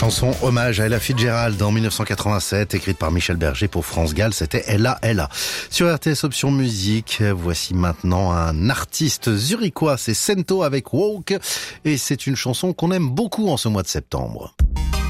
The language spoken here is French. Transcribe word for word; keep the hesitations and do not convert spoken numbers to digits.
Chanson hommage à Ella Fitzgerald en mille neuf cent quatre-vingt-sept, écrite par Michel Berger pour France Gall, c'était Ella, Ella. Sur R T S Option Musique, voici maintenant un artiste zurichois, c'est Sento avec Walk, et c'est une chanson qu'on aime beaucoup en ce mois de septembre.